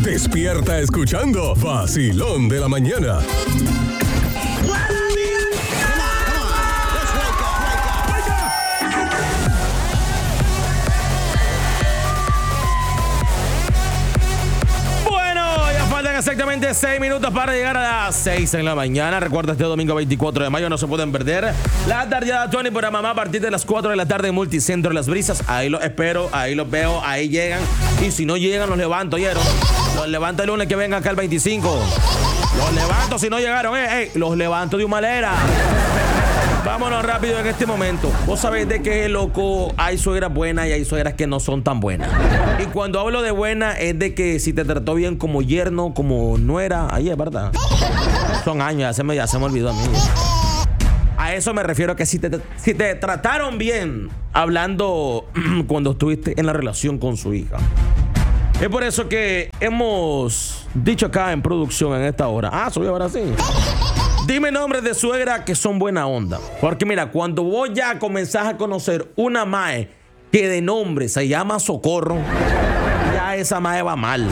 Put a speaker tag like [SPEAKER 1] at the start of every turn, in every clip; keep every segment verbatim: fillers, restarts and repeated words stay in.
[SPEAKER 1] Despierta escuchando Vacilón de la Mañana.
[SPEAKER 2] Exactamente seis minutos para llegar a las seis en la mañana. Recuerda, este domingo veinticuatro de mayo no se pueden perder la tardeada Tony por mamá a partir de las cuatro de la tarde en Multicentro Las Brisas. Ahí los espero, ahí los veo, ahí llegan. Y si no llegan, los levanto, ¿oyeron? Los levanto el lunes que vengan acá el veinticinco. Los levanto si no llegaron, eh, eh. Los levanto de humalera. Vámonos rápido en este momento. Vos sabés de que, loco, hay suegras buenas y hay suegras que no son tan buenas. Y cuando hablo de buena es de que si te trató bien como yerno, como nuera, ahí es verdad. Son años, ya se me, ya se me olvidó a mí. A eso me refiero, que si te, si te trataron bien, hablando cuando estuviste en la relación con su hija. Es por eso que hemos dicho acá en producción en esta hora. Ah, soy ahora sí. Dime nombres de suegra que son buena onda. Porque mira, cuando vos ya comenzás a conocer una mae que de nombre se llama Socorro, ya esa mae va mal.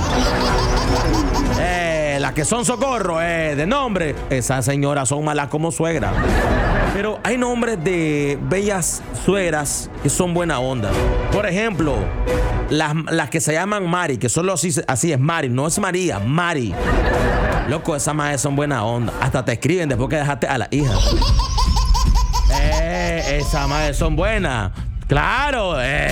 [SPEAKER 2] Eh, las que son Socorro, eh, de nombre, esas señoras son malas como suegra. Pero hay nombres de bellas suegras que son buena onda. Por ejemplo, las, las que se llaman Mari, que solo así, así es Mari, no es María, Mari. Loco, esas madres son buena onda. Hasta te escriben después que dejaste a la hija. Eh, esas madres son buenas. Claro, eh.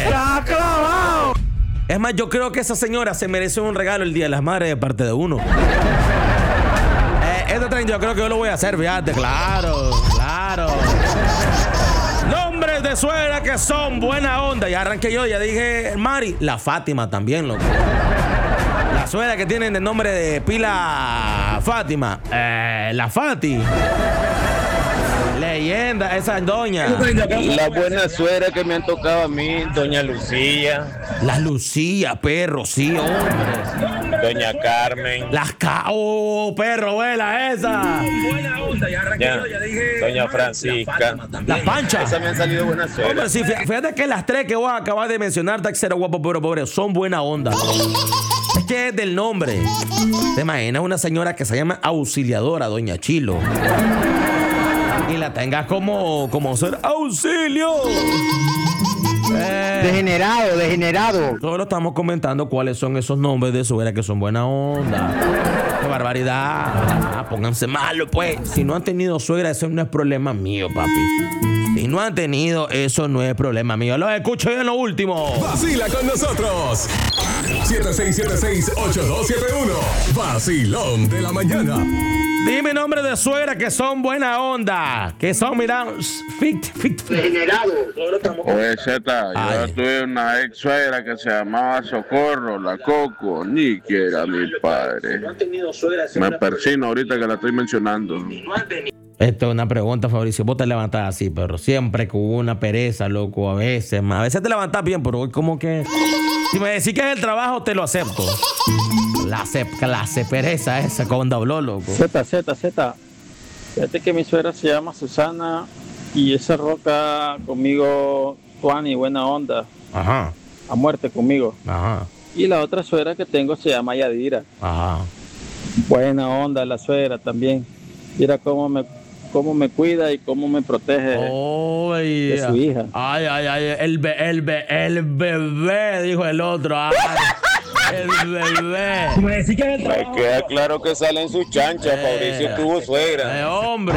[SPEAKER 2] Es más, yo creo que esa señora se merece un regalo el Día de las Madres de parte de uno. Eh, este tren yo creo que yo lo voy a hacer, fíjate. Claro, claro. Nombres de suegra que son buena onda. Ya arranqué yo, ya dije Mari. La Fátima también, loco. La suegra que tienen el nombre de pila Fátima. Eh, la Fati. Leyenda, esa doña.
[SPEAKER 3] La buena suegra que me han tocado a mí, doña Lucía.
[SPEAKER 2] La Lucía, perro, sí, hombre.
[SPEAKER 3] Doña Carmen.
[SPEAKER 2] Las ca... Oh, perro, abuela, esa.
[SPEAKER 4] Buena onda, ya arranqué,
[SPEAKER 3] Ya.
[SPEAKER 4] ya dije.
[SPEAKER 3] Doña Francisca.
[SPEAKER 2] Las Panchas.
[SPEAKER 3] Esas me han salido buenas suegras.
[SPEAKER 2] Hombre, sí, fíjate que las tres que vos acabas de mencionar, taxero guapo, pero pobre, son buena onda. Es que es del nombre. ¿Te imaginas una señora que se llama Auxiliadora, doña Chilo? Y la tengas como, como ser auxilio. Eh,
[SPEAKER 5] Degenerado, degenerado.
[SPEAKER 2] Solo estamos comentando cuáles son esos nombres de suegra que son buena onda. ¡Qué barbaridad! Ah, pónganse malos, pues. Si no han tenido suegra, eso no es problema mío, papi. Si no han tenido, eso no es problema mío. Los escucho yo en lo último.
[SPEAKER 1] Vacila con nosotros. siete seis siete seis, ocho dos siete uno. Vacilón de la Mañana.
[SPEAKER 2] Dime nombres de suegra que son buena onda. Que son, mira, fit, fit.
[SPEAKER 5] Degenerado.
[SPEAKER 3] Oye, Zeta, yo
[SPEAKER 2] Ay.
[SPEAKER 3] tuve una ex suegra que se llamaba Socorro, la Coco, ni que era mi padre. Me persino ahorita que la estoy mencionando.
[SPEAKER 2] Esto es una pregunta, Fabricio. Vos te levantás así, pero siempre con una pereza, loco. A veces, a veces te levantás bien, pero hoy como que... Si me decís que es el trabajo, te lo acepto. La clase pereza esa cuando habló, loco.
[SPEAKER 6] Z, Z, Z. Fíjate que mi suegra se llama Susana y esa roca conmigo, Juan y buena onda.
[SPEAKER 2] Ajá,
[SPEAKER 6] A muerte conmigo.
[SPEAKER 2] ajá,
[SPEAKER 6] Y la otra suegra que tengo se llama Yadira.
[SPEAKER 2] ajá.
[SPEAKER 6] Buena onda la suegra también. Mira cómo me, cómo me cuida y cómo me protege
[SPEAKER 2] Oh,
[SPEAKER 6] de su hija.
[SPEAKER 2] Ay, ay, ay. El, be, el, be, el bebé, dijo el otro. Ay, el bebé.
[SPEAKER 4] Si me decís que es el
[SPEAKER 3] Me
[SPEAKER 4] trabajo.
[SPEAKER 3] queda claro que salen sus chanchas.
[SPEAKER 2] Eh.
[SPEAKER 3] Fabricio tuvo suegra.
[SPEAKER 2] Eh, hombre.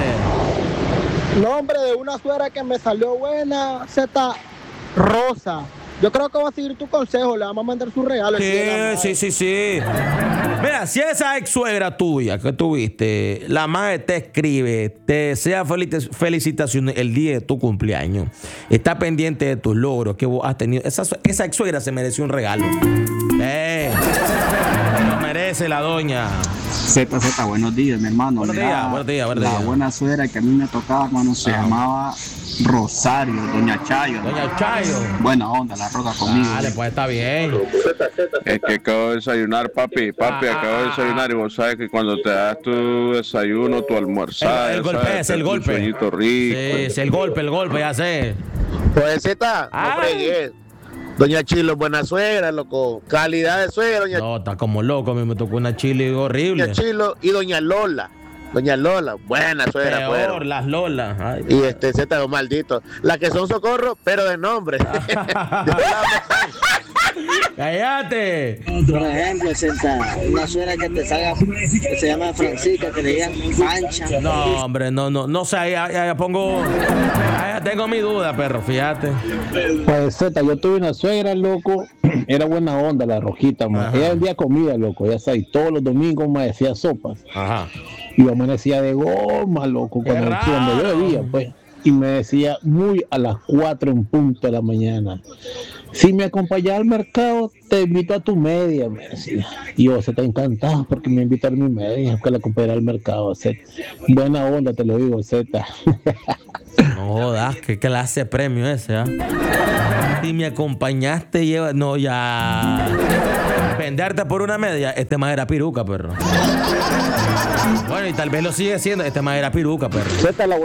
[SPEAKER 5] Nombre de una suegra que me salió buena, Z, Rosa. Yo creo que va a seguir tu consejo, le vamos a mandar su regalo. el día de la
[SPEAKER 2] Sí,
[SPEAKER 5] madre.
[SPEAKER 2] sí, sí, sí. Mira, si esa ex suegra tuya que tuviste, la madre te escribe, te desea felici- felicitaciones el día de tu cumpleaños, está pendiente de tus logros que vos has tenido, esa, esa ex suegra se merece un regalo. Eh, lo merece la doña.
[SPEAKER 7] Z, Z, buenos días, mi hermano.
[SPEAKER 2] Buenos
[SPEAKER 7] Mira,
[SPEAKER 2] días, buenos días, buenos
[SPEAKER 7] la
[SPEAKER 2] días.
[SPEAKER 7] buena suegra que a mí me tocaba, hermano, se
[SPEAKER 2] Ajá.
[SPEAKER 7] llamaba Rosario, doña Chayo.
[SPEAKER 2] Doña Chayo.
[SPEAKER 7] Buena onda, la roca conmigo.
[SPEAKER 2] Dale, pues está bien.
[SPEAKER 3] Es que acabo de desayunar, papi. Papi,
[SPEAKER 2] Ah,
[SPEAKER 3] acabo de desayunar y vos sabes que cuando te das tu desayuno, tu almuerzada,
[SPEAKER 2] El- el
[SPEAKER 3] ya
[SPEAKER 2] golpe
[SPEAKER 3] sabes,
[SPEAKER 2] es el
[SPEAKER 3] te das
[SPEAKER 2] golpe.
[SPEAKER 3] Un sueñito rico.
[SPEAKER 2] Sí, sí, el golpe, el golpe, ya sé.
[SPEAKER 8] Pues Z,
[SPEAKER 2] Ay.
[SPEAKER 8] no fregues.
[SPEAKER 4] Doña Chilo, buena suegra, loco. Calidad de suegra, doña
[SPEAKER 2] No, está como loco. A mí me tocó una chile horrible.
[SPEAKER 4] Doña Chilo y doña Lola. Doña Lola, buena suegra,
[SPEAKER 2] Peor,
[SPEAKER 4] fueron.
[SPEAKER 2] las Lolas. Ay,
[SPEAKER 4] Y este, Z, dos malditos. Las que son socorro, pero de nombre.
[SPEAKER 2] ¡Cállate!
[SPEAKER 8] Por ejemplo, Zeta, una suegra que te salga, que se llama Francisca, que le digan Pancha.
[SPEAKER 2] No, hombre, no, no, no sé, ya, ya, ya pongo, ya, ya tengo mi duda, perro, fíjate.
[SPEAKER 9] Pues Z, yo tuve una suegra, loco, era buena onda la rojita, man.
[SPEAKER 2] Ajá.
[SPEAKER 9] Ella vendía comida, loco, ya sabes, todos los domingos me decía sopas.
[SPEAKER 2] Ajá.
[SPEAKER 9] Y yo amanecía de goma, loco,
[SPEAKER 2] Qué
[SPEAKER 9] cuando,
[SPEAKER 2] raro.
[SPEAKER 9] cuando yo bebía, pues. Y me decía muy a las cuatro en punto de la mañana. Si me acompañas al mercado, te invito a tu media, me decía. Y yo, se te encantaba porque me invitó a mi media, que la acompañara al mercado, Z. Buena onda, te lo digo, Z.
[SPEAKER 2] No jodas, qué clase de premio ese, ¿ah? Si me acompañaste, lleva. No, ya. Venderte por una media, este más era piruca, perro. Bueno, y tal vez lo sigue siendo, este más era piruca, perro.
[SPEAKER 9] Z, la